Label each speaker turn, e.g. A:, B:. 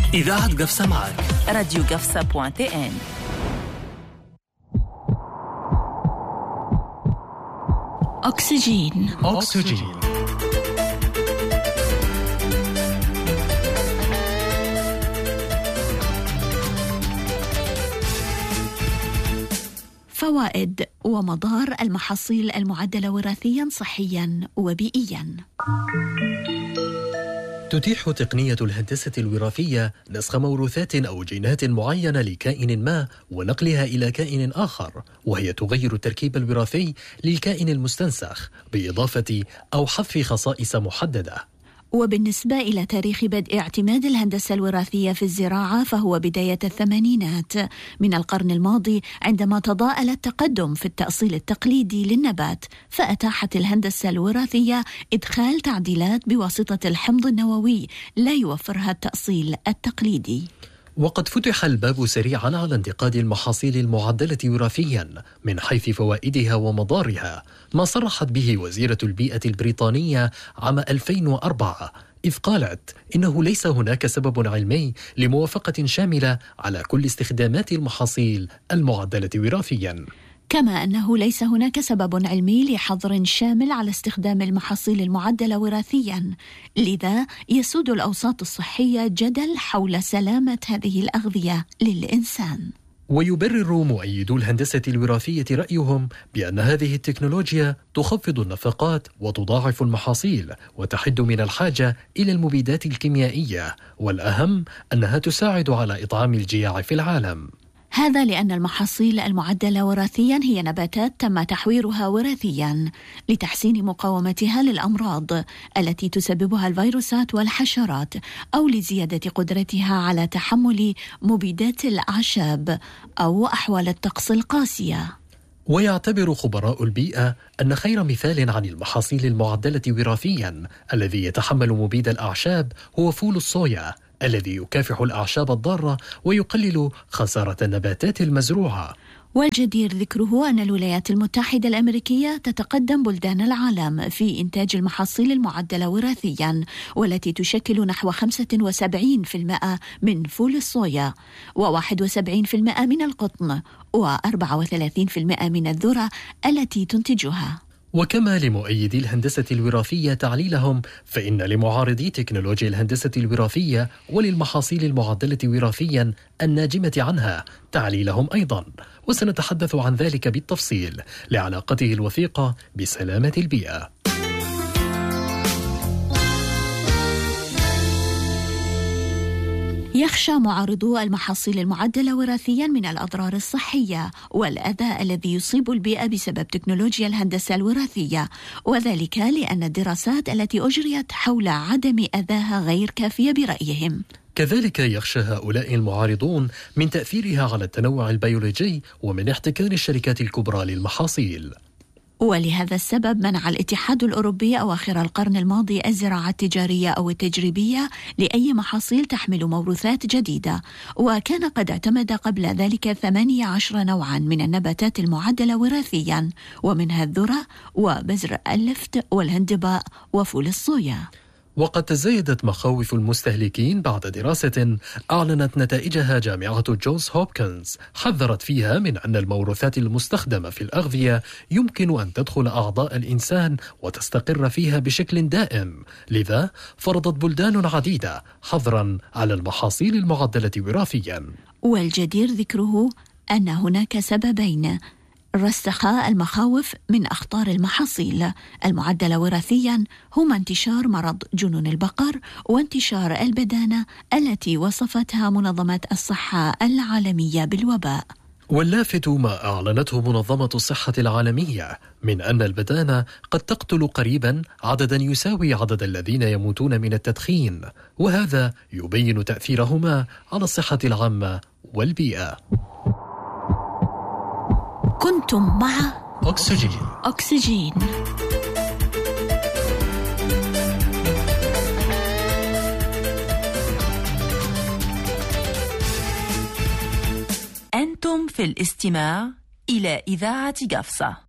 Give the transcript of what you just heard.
A: إذاعة قفصة معك
B: راديو قفصة.tn. أكسجين. فوائد ومضار المحاصيل المعدلة وراثيا صحيا وبيئيا.
A: تتيح تقنية الهندسة الوراثية نسخ موروثات أو جينات معينة لكائن ما ونقلها إلى كائن آخر، وهي تغير التركيب الوراثي للكائن المستنسخ بإضافة أو حذف خصائص محددة.
B: وبالنسبة إلى تاريخ بدء اعتماد الهندسة الوراثية في الزراعة فهو بداية الثمانينات من القرن الماضي، عندما تضاءل التقدم في التأصيل التقليدي للنبات، فأتاحت الهندسة الوراثية إدخال تعديلات بواسطة الحمض النووي لا يوفرها التأصيل التقليدي.
A: وقد فتح الباب سريعا على انتقاد المحاصيل المعدلة وراثيا من حيث فوائدها ومضارها، ما صرحت به وزيرة البيئة البريطانية عام 2004، إذ قالت إنه ليس هناك سبب علمي لموافقة شاملة على كل استخدامات المحاصيل المعدلة وراثيا،
B: كما أنه ليس هناك سبب علمي لحظر شامل على استخدام المحاصيل المعدلة وراثيا. لذا يسود الأوساط الصحية جدل حول سلامة هذه الأغذية للإنسان.
A: ويبرر مؤيدو الهندسة الوراثية رأيهم بأن هذه التكنولوجيا تخفض النفقات وتضاعف المحاصيل وتحد من الحاجة إلى المبيدات الكيميائية، والأهم أنها تساعد على إطعام الجياع في العالم.
B: هذا لأن المحاصيل المعدلة وراثيا هي نباتات تم تحويرها وراثيا لتحسين مقاومتها للأمراض التي تسببها الفيروسات والحشرات، أو لزيادة قدرتها على تحمل مبيدات الأعشاب أو أحوال الطقس القاسية.
A: ويعتبر خبراء البيئة أن خير مثال عن المحاصيل المعدلة وراثيا الذي يتحمل مبيد الأعشاب هو فول الصويا، الذي يكافح الأعشاب الضارة ويقلل خسارة النباتات المزروعة.
B: والجدير ذكره أن الولايات المتحدة الأمريكية تتقدم بلدان العالم في إنتاج المحاصيل المعدلة وراثيا، والتي تشكل نحو 75% من فول الصويا، و71% من القطن، و34% من الذرة التي تنتجها.
A: وكما لمؤيدي الهندسة الوراثية تعليلهم، فإن لمعارضي تكنولوجيا الهندسة الوراثية وللمحاصيل المعدلة وراثيا الناجمة عنها تعليلهم أيضا، وسنتحدث عن ذلك بالتفصيل لعلاقته الوثيقة بسلامة البيئة.
B: يخشى معارضو المحاصيل المعدلة وراثيا من الأضرار الصحية والأذى الذي يصيب البيئة بسبب تكنولوجيا الهندسة الوراثية، وذلك لأن الدراسات التي أجريت حول عدم أذاها غير كافية برأيهم.
A: كذلك يخشى هؤلاء المعارضون من تأثيرها على التنوع البيولوجي ومن احتكار الشركات الكبرى للمحاصيل.
B: ولهذا السبب منع الاتحاد الأوروبي أواخر القرن الماضي الزراعة التجارية أو التجريبية لأي محاصيل تحمل موروثات جديدة، وكان قد اعتمد قبل ذلك 18 نوعا من النباتات المعدلة وراثيا، ومنها الذرة وبذر اللفت والهندباء وفول الصويا.
A: وقد تزايدت مخاوف المستهلكين بعد دراسة أعلنت نتائجها جامعة جونز هوبكنز، حذرت فيها من أن الموروثات المستخدمة في الأغذية يمكن أن تدخل أعضاء الإنسان وتستقر فيها بشكل دائم، لذا فرضت بلدان عديدة حظرا على المحاصيل المعدلة وراثيا.
B: والجدير ذكره أن هناك سببين رسخا المخاوف من أخطار المحاصيل المعدلة وراثيا، هما انتشار مرض جنون البقر وانتشار البدانة التي وصفتها منظمة الصحة العالمية بالوباء.
A: واللافت ما أعلنته منظمة الصحة العالمية من أن البدانة قد تقتل قريبا عددا يساوي عدد الذين يموتون من التدخين، وهذا يبين تأثيرهما على الصحة العامة والبيئة.
B: كنتم مع
A: أكسجين.
B: أنتم في الاستماع إلى إذاعة قفصة.